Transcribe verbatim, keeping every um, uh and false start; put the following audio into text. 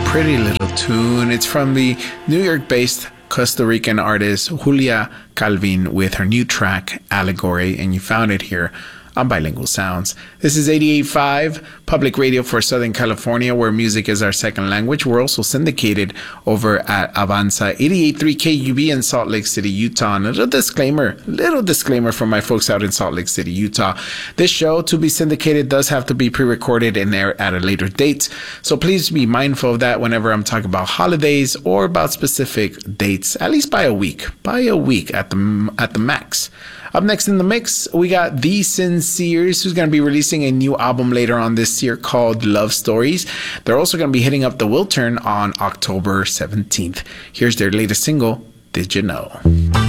pretty little tune. It's from the New York-based Costa Rican artist Julia Calvin with her new track, Allegory, and you found it here on Bilingual Sounds. This is eighty-eight point five Public Radio for Southern California, where music is our second language. We're also syndicated over at Avanza eighty-eight point three K U B in Salt Lake City, Utah. And a little disclaimer, little disclaimer for my folks out in Salt Lake City, Utah. This show, to be syndicated, does have to be pre-recorded and air at a later date. So please be mindful of that whenever I'm talking about holidays or about specific dates, at least by a week, by a week at the at the max. Up next in the mix, we got The Sinceres, who's going to be releasing a new album later on this year called Love Stories. They're also going to be hitting up the Wiltern on October seventeenth. Here's their latest single, Did You Know?